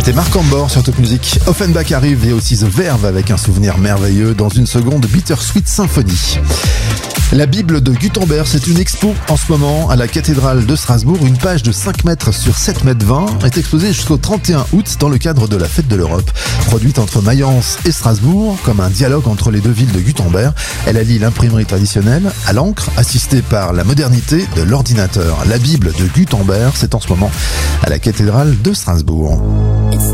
C'était Marc Ambor sur Top Music. Offenbach arrive et aussi The Verve avec un souvenir merveilleux dans une seconde Bittersweet Symphony. La Bible de Gutenberg, c'est une expo en ce moment à la cathédrale de Strasbourg. Une page de 5 mètres sur 7 mètres 20 est exposée jusqu'au 31 août dans le cadre de la Fête de l'Europe. Produite entre Mayence et Strasbourg, comme un dialogue entre les deux villes de Gutenberg, elle allie l'imprimerie traditionnelle à l'encre, assistée par la modernité de l'ordinateur. La Bible de Gutenberg, c'est en ce moment à la cathédrale de Strasbourg.